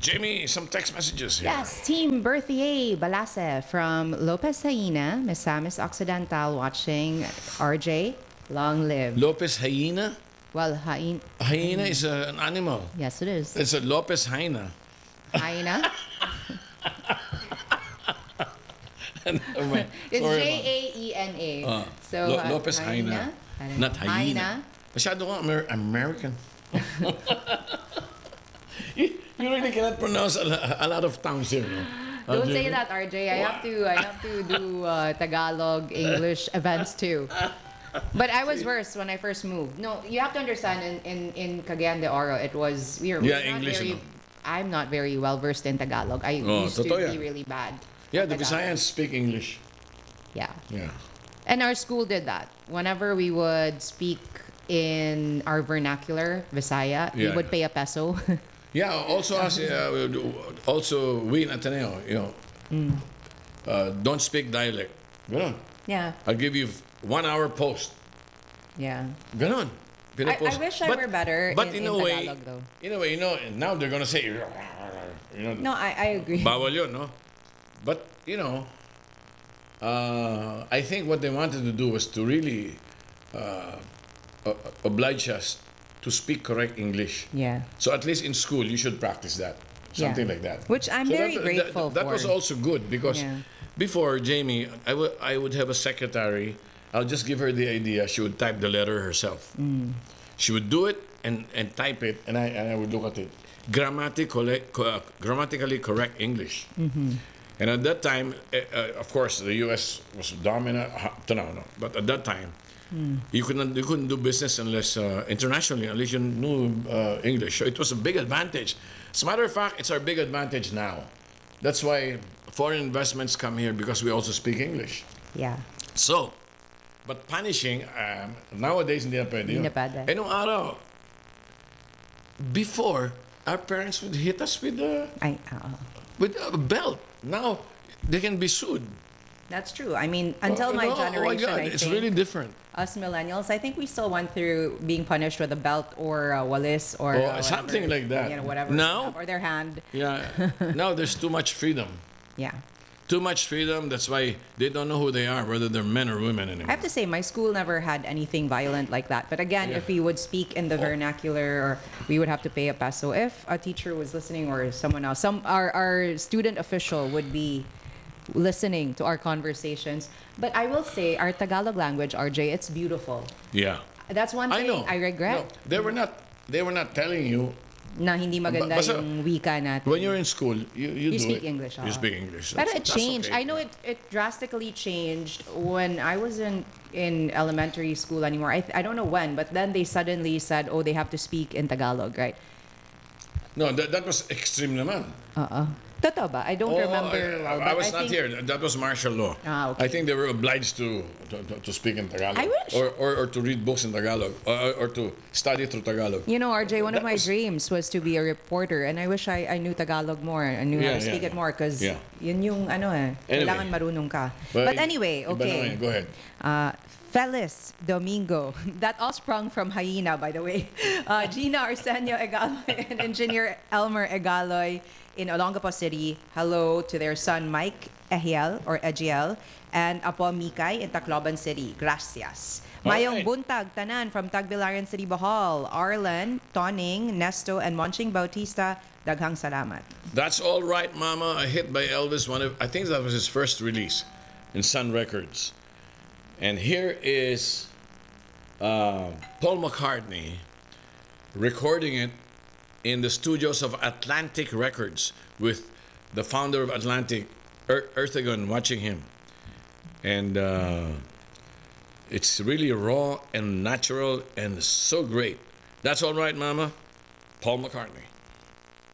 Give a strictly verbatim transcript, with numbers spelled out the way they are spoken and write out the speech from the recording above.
Jamie, some text messages here. Yes, Team Berthier Balase from Lopez Haina, Misamis Occidental watching. R J, long live. Lopez hyena? Well, Hain. Hyena is a, an animal. Yes, it is. It's a Lopez hyena. Haina. Oh, my- It's sorry, J ma'am. A E N A. Ah, So, Lo- uh, Lopez hyena. I don't Not know. hyena. Masyado kang Amer- American. you, you really cannot pronounce a, lo- a lot of tongues here, no? Don't Uh, say Jamie? that, R J. I have to. I have to do uh, Tagalog, English events too. But I was worse when I first moved. No, you have to understand. In in, in Cagayan de Oro, it was we were, we Yeah, were not English, very. ano? I'm not very well versed in Tagalog. I Oh, used to totoo be yan. really bad. Yeah, at the Tagalog. Visayans speak English. Yeah, Yeah. and our school did that. Whenever we would speak in our vernacular Visaya, we Yeah, would yeah. pay a peso. Yeah, also as uh, also we in Ateneo, you know, uh, don't speak dialect. Ganon. yeah, I'll give you one hour post. yeah. Ganon. I, I Pinapost. wish I were better But in, in, in a way, Tagalog, though. in a way, you know, now they're gonna say, you know, No, I, I agree. bawal yun, no? But you know, uh, I think what they wanted to do was to really uh, o- oblige us to speak correct English. Yeah. So at least in school, you should practice that, something Yeah. like that. Which I'm So very that, grateful that, that for. was also good because Yeah. before Jamie, I would I would have a secretary. I'll just give her the idea. She would type the letter herself. She would do it and, and type it, and I and I would look at it. Grammatically, co- grammatically correct English. And at that time, eh, uh, of course, the U S was dominant. uh, to now, no. But at that time, you couldn't you couldn't do business unless uh, internationally, unless you knew uh, English. So it was a big advantage. As a matter of fact, it's our big advantage now. That's why foreign investments come here because we also speak English. Yeah. So, but punishing, um, nowadays hindi na pwede yun. Hindi na pwede. Eh, nung araw, before, our parents would hit us with a, I. Uh, with a belt. Now, they can be sued. That's true. I mean, until You my know, generation, oh my God, I it's think really different. us millennials, I think we still went through being punished with a belt or a walis or Oh, uh, something whatever, like that. You know, whatever. Now? Or their hand. Yeah. Now there's too much freedom. Yeah. Too much freedom. That's why they don't know who they are, whether they're men or women I anymore. have to say, my school never had anything violent like that. But again, Yeah. if we would speak in the vernacular, or we would have to pay a peso. If a teacher was listening, or someone else, some our our student official would be listening to our conversations. But I will say, our Tagalog language, R J, it's beautiful. Yeah. That's one I thing know. I regret. No, they were not. They were not telling you Na hindi maganda Basta- yung wika natin. when you're in school. You you, You do speak it. English, You ah. speak English. But That's- it that's changed. okay. I know it, it drastically changed when I was in, in elementary school anymore. I, I don't know when, but then they suddenly said, oh, they have to speak in Tagalog, right? No, that, that was extreme naman. Uh-uh. Totoo ba? I don't Oh, remember. I, I, well, I but was not think- here. That was martial law. Ah, okay. I think they were obliged to to, to, to speak in Tagalog. I wish. Or, or, or to read books in Tagalog. Or, or to study through Tagalog. You know, R J, one That of my was- dreams was to be a reporter, and I wish I, I knew Tagalog more. I knew Yeah, how to yeah, speak yeah. it more, because Yeah. yun yung ano eh, Anyway. kailangan marunong ka. But, anyway, iba okay. naman yun. Go ahead. Uh, Felis Domingo, that all sprung from Hyena, by the way. Uh, Gina Arsenio Egaloy and engineer Elmer Egaloy in Olongapo City. Hello to their son Mike Ehiel or Egiel and Apo Mikay in Tacloban City. Gracias. Mayong Alright. buntag tanan from Tagbilaran City, Bohol. Arlen, Toning, Nesto, and Monching Bautista. Daghang salamat. That's All Right, Mama, a hit by Elvis. One of, I think that was his first release in Sun Records. And here is uh, Paul McCartney recording it in the studios of Atlantic Records with the founder of Atlantic, er- Ertegun, watching him. And uh, it's really raw and natural and so great. That's All Right, Mama, Paul McCartney.